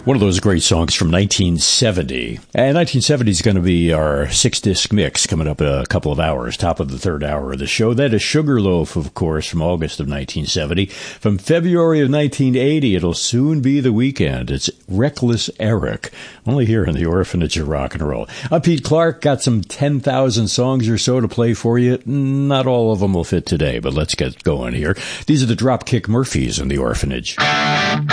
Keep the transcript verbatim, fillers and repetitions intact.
One of those great songs from nineteen seventy. And nineteen seventy is going to be our six-disc mix coming up in a couple of hours, top of the third hour of the show. That is Sugarloaf, of course, from August of nineteen seventy. From February of nineteen eighty, it'll soon be the weekend. It's Reckless Eric, only here in the Orphanage of Rock and Roll. I'm Pete Clark, got some ten thousand songs or so to play for you. Not all of them will fit today, but let's get going here. These are the Dropkick Murphys in the Orphanage.